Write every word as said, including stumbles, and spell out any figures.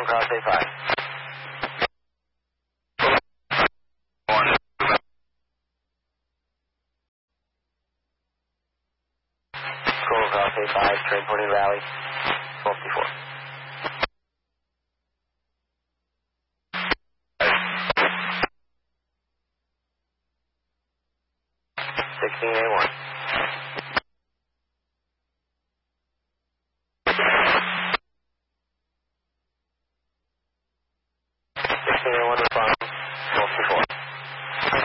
across A five. Control across A five, train pointing valley, twelve fifty-four. sixteen A one.